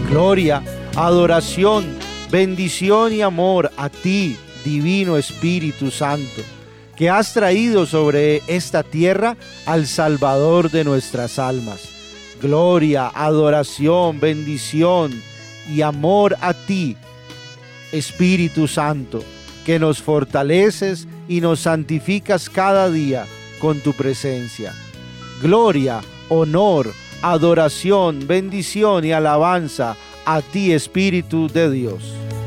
Gloria, adoración, bendición y amor a ti, Divino Espíritu Santo, que has traído sobre esta tierra al Salvador de nuestras almas. Gloria, adoración, bendición y amor a ti, Espíritu Santo, que nos fortaleces y nos santificas cada día con tu presencia. Gloria, honor, adoración, bendición y alabanza a ti, Espíritu de Dios.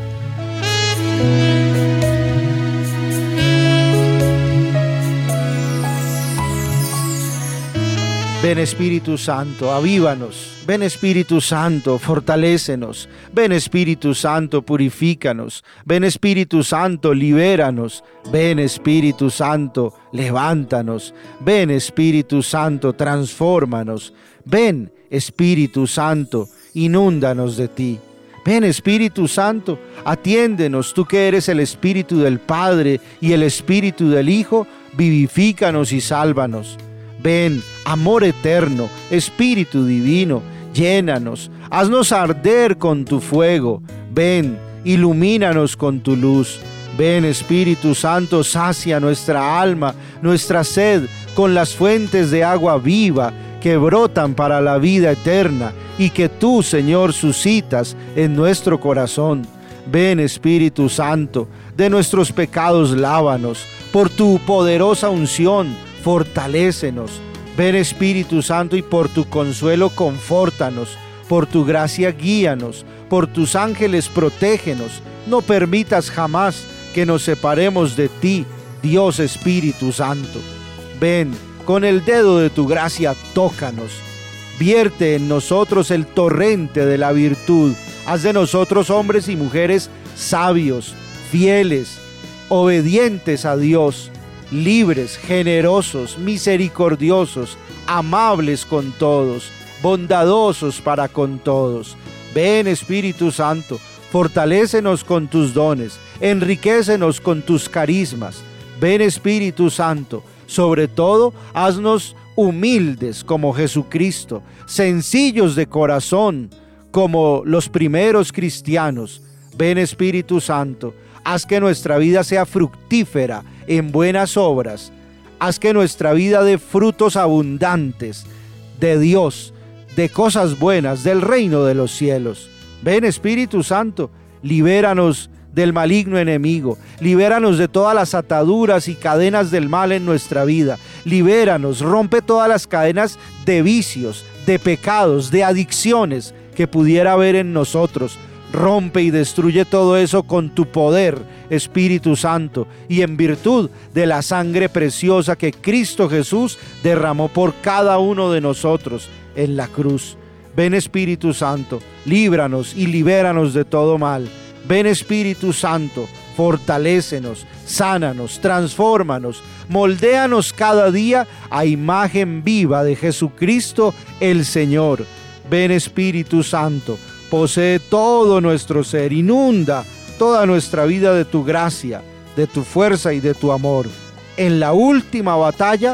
Ven Espíritu Santo, avívanos. Ven Espíritu Santo, fortalécenos. Ven Espíritu Santo, purifícanos. Ven Espíritu Santo, libéranos. Ven Espíritu Santo, levántanos. Ven Espíritu Santo, transfórmanos. Ven Espíritu Santo, inúndanos de ti. Ven Espíritu Santo, atiéndenos, tú que eres el Espíritu del Padre y el Espíritu del Hijo, vivifícanos y sálvanos. Ven, amor eterno, Espíritu divino, llénanos, haznos arder con tu fuego. Ven, ilumínanos con tu luz. Ven, Espíritu Santo, sacia nuestra alma, nuestra sed, con las fuentes de agua viva que brotan para la vida eterna y que tú, Señor, suscitas en nuestro corazón. Ven, Espíritu Santo, de nuestros pecados lávanos, por tu poderosa unción, fortalécenos. Ven Espíritu Santo y por tu consuelo confórtanos, por tu gracia guíanos, por tus ángeles protégenos. No permitas jamás que nos separemos de ti, Dios Espíritu Santo. Ven, con el dedo de tu gracia tócanos. Vierte en nosotros el torrente de la virtud. Haz de nosotros hombres y mujeres sabios, fieles, obedientes a Dios, libres, generosos, misericordiosos, amables con todos, bondadosos para con todos. Ven Espíritu Santo, fortalécenos con tus dones, enriquécenos con tus carismas. Ven Espíritu Santo, sobre todo haznos humildes como Jesucristo, sencillos de corazón como los primeros cristianos. Ven Espíritu Santo, haz que nuestra vida sea fructífera en buenas obras. Haz que nuestra vida dé frutos abundantes de Dios, de cosas buenas, del reino de los cielos. Ven Espíritu Santo, libéranos del maligno enemigo, libéranos de todas las ataduras y cadenas del mal en nuestra vida. Libéranos, rompe todas las cadenas de vicios, de pecados, de adicciones que pudiera haber en nosotros. Rompe y destruye todo eso con tu poder, Espíritu Santo, y en virtud de la sangre preciosa que Cristo Jesús derramó por cada uno de nosotros en la cruz. Ven Espíritu Santo, líbranos y libéranos de todo mal. Ven Espíritu Santo, fortalécenos, sánanos, transfórmanos, moldéanos cada día a imagen viva de Jesucristo el Señor. Ven Espíritu Santo, posee todo nuestro ser, inunda toda nuestra vida de tu gracia, de tu fuerza y de tu amor. En la última batalla,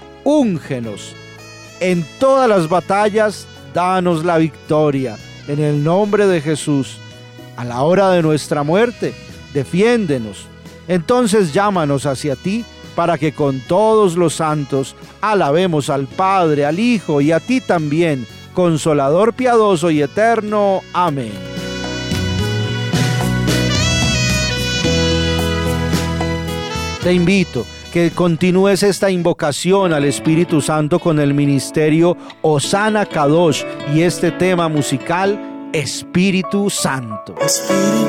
úngenos. En todas las batallas, danos la victoria. En el nombre de Jesús, a la hora de nuestra muerte, defiéndenos. Entonces llámanos hacia ti, para que con todos los santos alabemos al Padre, al Hijo y a ti también, Consolador piadoso y eterno. Amén. Te invito que continúes esta invocación al Espíritu Santo con el ministerio Osana Kadosh y este tema musical, Espíritu Santo.